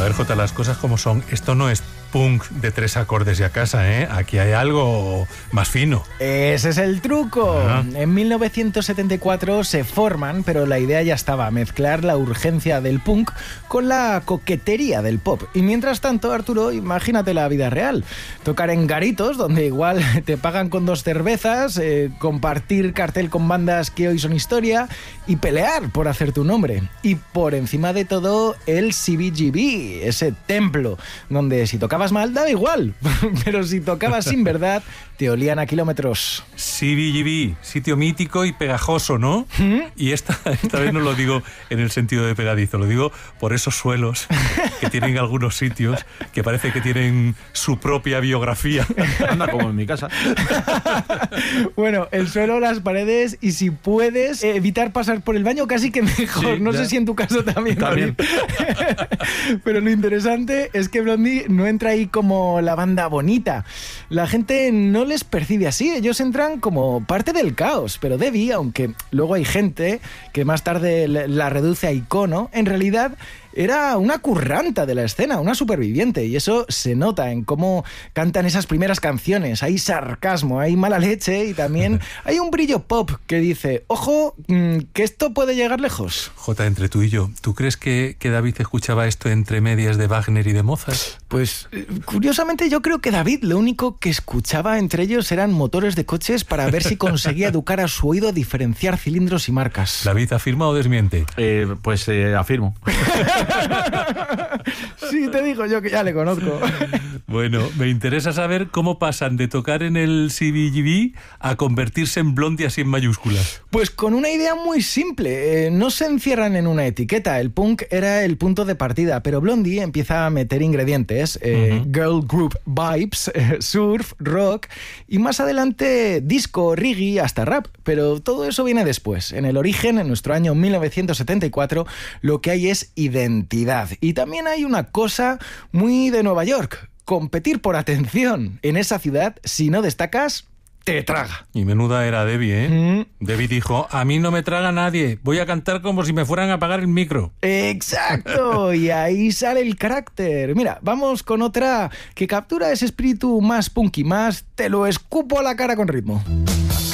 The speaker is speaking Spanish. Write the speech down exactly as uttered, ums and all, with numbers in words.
A ver, Jota, las cosas como son. Esto no es punk de tres acordes y a casa, ¿eh? Aquí hay algo más fino. Ese es el truco. Ajá. En mil novecientos setenta y cuatro se forman, pero la idea ya estaba, mezclar la urgencia del punk con la coquetería del pop. Y mientras tanto, Arturo, imagínate la vida real. Tocar en garitos, donde igual te pagan con dos cervezas, eh, compartir cartel con bandas que hoy son historia y pelear por hacer tu nombre. Y por encima de todo, el C B G B, ese templo, donde si tocabas mal, daba igual, pero si tocabas sin verdad, te olían a kilómetros. C B G B, sitio mítico y pegajoso, ¿no? ¿Mm? Y esta, esta vez no lo digo en el sentido de pegadizo, lo digo por esos suelos que tienen algunos sitios que parece que tienen su propia biografía. Anda, como en mi casa. Bueno, el suelo, las paredes y si puedes evitar pasar por el baño, casi que mejor. Sí, no ya. sé si en tu caso también. También. Pero lo interesante es que Blondie no entra ahí como la banda bonita. La gente no les percibe así, ellos entran como parte del caos, pero Debbie, aunque luego hay gente que más tarde la reduce a icono, en realidad era una curranta de la escena, una superviviente, y eso se nota en cómo cantan esas primeras canciones. Hay sarcasmo, hay mala leche y también hay un brillo pop que dice, ojo, que esto puede llegar lejos. Jota, entre tú y yo, ¿tú crees que, que David escuchaba esto entre medias de Wagner y de Mozart? Pues, curiosamente, yo creo que David lo único que escuchaba entre ellos eran motores de coches para ver si conseguía educar a su oído a diferenciar cilindros y marcas. ¿David afirma o desmiente? Eh, pues eh, afirmo. Sí, te digo yo que ya le conozco. Bueno, me interesa saber cómo pasan de tocar en el C B G B a convertirse en Blondie así en mayúsculas. Pues con una idea muy simple. Eh, no se encierran en una etiqueta. El punk era el punto de partida, pero Blondie empieza a meter ingredientes. Eh, uh-huh. Girl group vibes, eh, surf, rock y más adelante disco, reggae, hasta rap. Pero todo eso viene después. En el origen, en nuestro año mil novecientos setenta y cuatro, lo que hay es identidad. Y también hay una cosa muy de Nueva York. Competir por atención. En esa ciudad, si no destacas, te traga. Y menuda era Debbie, ¿eh? Mm. Debbie dijo, a mí no me traga nadie, voy a cantar como si me fueran a apagar el micro. Exacto, y ahí sale el carácter. Mira, vamos con otra que captura ese espíritu más punky, más te lo escupo a la cara con ritmo.